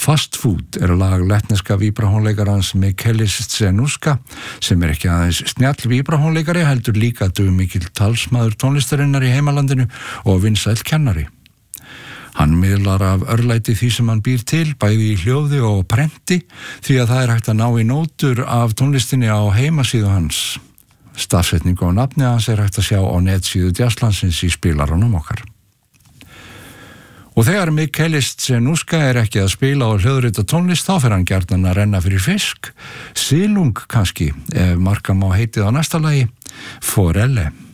Fast Food lag lettneska víbrahónleikarans Michelis Zenuska sem ekki aðeins snjall víbrahónleikari heldur líka dugmikill talsmaður tónlistarinnar í heimalandinu og vinsæll kennari. Hann miðlar af örlæti því sem hann býr til, bæði í hljóði og prenti, því að það hægt að ná í nótur af tónlistinni á heimasíðu hans. Stafsetningu og nafni hans hægt að sjá á netsíðu Jazzlandsins í spilaranum okkar. Og þegar Michelis Zenuska ekki að spila og hljóðrita tónlist, þá fer hann gjarnan að renna fyrir fisk, silung kannski, ef marka má heitið á næsta lagi, Forelle.